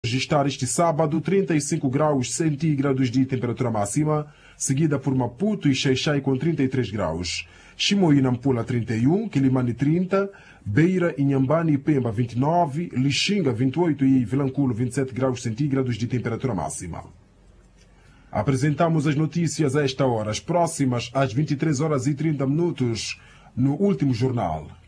registrar este sábado 35 graus centígrados de temperatura máxima, seguida por Maputo e Xai-Xai com 33 graus. Chimoio e Nampula 31, Quilimane 30, Beira, Inhambane e Pemba 29, Lixinga 28 e Vilanculo 27 graus centígrados de temperatura máxima. Apresentamos as notícias a esta hora, as próximas às 23 horas e 30 minutos, no último jornal.